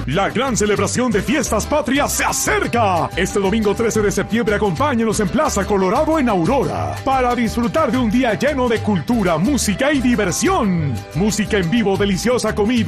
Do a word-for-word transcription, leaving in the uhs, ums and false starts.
La gran celebración de Fiestas Patrias se acerca. Este domingo trece de septiembre acompáñenos en Plaza Colorado en Aurora para disfrutar de un día lleno de cultura, música y diversión. Música en vivo, deliciosa comida